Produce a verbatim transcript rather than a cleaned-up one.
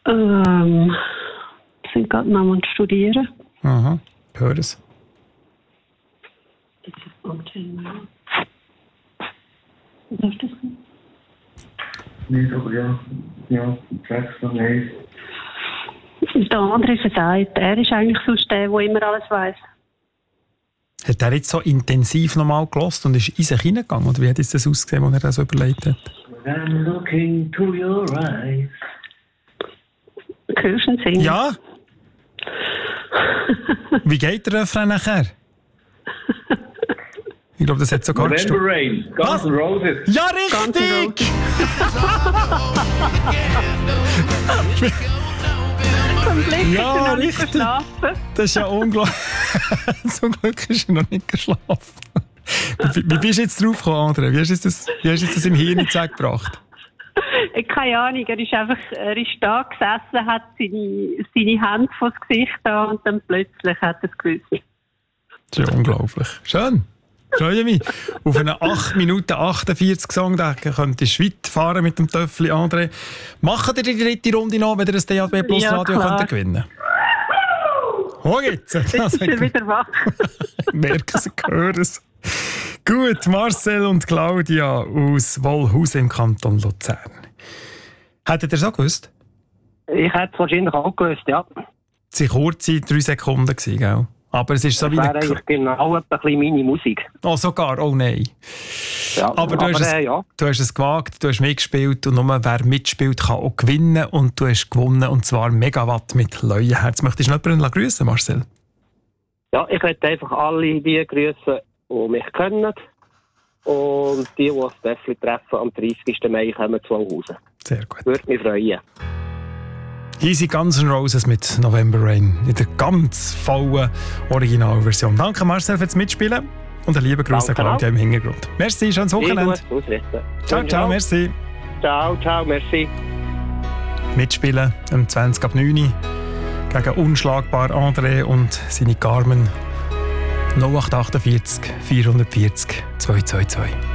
Ähm, sind gerade noch am Studieren. Aha, ich höre es. Das ist Antennen. Was ist das? Nicht, aber ja, ja, sag's so nicht. Der andere versagt. Er ist eigentlich sonst der, der immer alles weiss. Hat er jetzt so intensiv nochmal gehört und ist in sich hineingegangen? Oder wie hat das ausgesehen, als er das so überlegt hat? When I'm looking to your eyes. Hörst du ihn singen? Ja! Wie geht der Refrain nachher? Ich glaube, das hat sogar November Rain, Guns N' Roses. Ja, richtig! Zum Glück Ja, ist er noch nicht richtig. verschlafen. Das ist ja unglaublich. Zum Glück ist er noch nicht geschlafen. Wie, wie bist du jetzt drauf gekommen, André? Wie hast du das, wie hast du das im Hirn zusammengebracht? Ich keine Ahnung, er ist einfach, er ist da gesessen, hat seine, seine Hand vor das Gesicht da und dann plötzlich hat er es gewusst. Das ist ja unglaublich. Schön. Freue mich. Auf einen acht Minuten achtundvierzig Song, da könntest du weit fahren mit dem Töffli, André. Machen ihr die dritte Runde noch, wenn ihr das D A B Plus Ja, Radio klar. könnt gewinnen? Oh, jetzt. Jetzt ist er wieder wach. Merken Sie, hören es. Gut, Marcel und Claudia aus Wollhausen im Kanton Luzern. Hättet ihr es auch gewusst? Ich hätte es wahrscheinlich auch gewusst, ja. Es waren kurze drei Sekunden, gewesen, gell? Aber es ist so Das wie wäre eine... eigentlich genau ein bisschen meine Musik. Oh, sogar? Oh nein. Ja, Aber, du, aber, hast es, äh, ja. du hast es gewagt, du hast mitgespielt und nur wer mitspielt, kann auch gewinnen. Und du hast gewonnen, und zwar Megawatt mit Leuenherz. Möchtest du noch jemanden grüßen, Marcel? Ja, ich möchte einfach alle die grüßen, die mich kennen. Und die, die das Däffli treffen, am dreißigsten Mai kommen zu Wollhausen. Sehr gut. Würde mich freuen. Easy Guns N' Roses mit November Rain in der ganz vollen Originalversion. Danke Marcel fürs Mitspielen und einen lieben Gruß an Danke Claudia im Hintergrund. Merci, schönes Wochenende. Sehr gut, ausrichten. Ciao, ciao, merci. Ciao, ciao, merci. Mitspielen am zwanzig ab neun gegen unschlagbar André und seine Carmen. null acht acht vier vierhundertvierzig zwei zwei zwei.